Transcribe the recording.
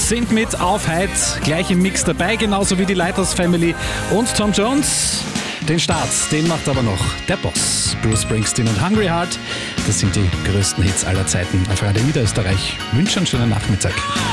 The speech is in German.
sind mit Auf Heid gleich im Mix dabei, genauso wie die Lighthouse Family und Tom Jones. Den Start, den macht aber noch der Boss. Bruce Springsteen und Hungry Heart, das sind die größten Hits aller Zeiten auf Radio Niederösterreich. Wünsche einen schönen Nachmittag.